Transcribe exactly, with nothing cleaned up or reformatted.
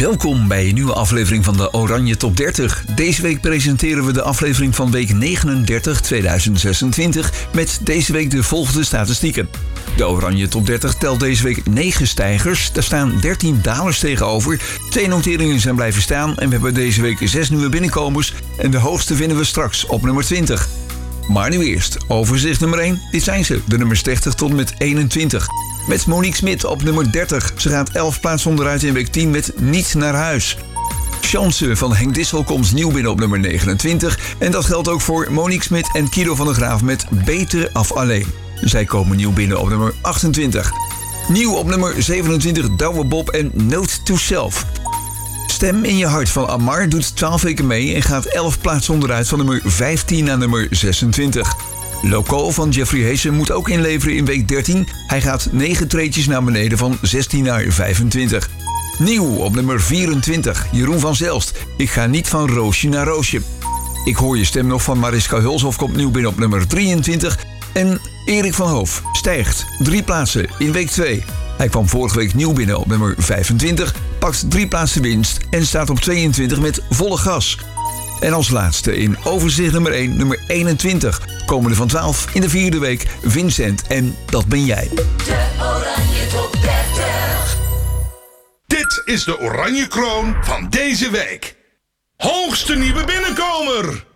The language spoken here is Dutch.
Welkom bij een nieuwe aflevering van de Oranje Top dertig. Deze week presenteren we de aflevering van week negenendertig tweeduizend zesentwintig... met deze week de volgende statistieken. De Oranje Top dertig telt deze week negen stijgers. Daar staan dertien dalers tegenover. Twee noteringen zijn blijven staan en we hebben deze week zes nieuwe binnenkomers. En de hoogste vinden we straks op nummer twintig. Maar nu eerst, overzicht nummer één. Dit zijn ze, de nummers dertig tot en met eenentwintig. Met Monique Smit op nummer dertig. Ze gaat elf plaatsen onderuit in week tien met Niet naar huis. Chance van Henk Dissel komt nieuw binnen op nummer negenentwintig. En dat geldt ook voor Monique Smit en Kido van der Graaf met Beter af alleen. Zij komen nieuw binnen op nummer achtentwintig. Nieuw op nummer zevenentwintig Douwe Bob en Note to Self. Stem in je hart van Amar doet twaalf weken mee en gaat elf plaatsen onderuit van nummer vijftien naar nummer zesentwintig. Loco van Jeffrey Heesen moet ook inleveren in week dertien. Hij gaat negen treetjes naar beneden van zestien naar vijfentwintig. Nieuw op nummer vierentwintig, Jeroen van Zelst. Ik ga niet van roosje naar roosje. Ik hoor je stem nog van Mariska Hulshoff komt nieuw binnen op nummer drieëntwintig. En Erik van Hoof stijgt drie plaatsen in week twee. Hij kwam vorige week nieuw binnen op nummer vijfentwintig, pakt drie plaatsen winst en staat op tweeëntwintig met volle gas. En als laatste in overzicht nummer één, nummer eenentwintig. Komende van twaalf in de vierde week, Vincent en Dat ben jij. De Oranje Top dertig. Dit is de Oranje Kroon van deze week. Hoogste nieuwe binnenkomer.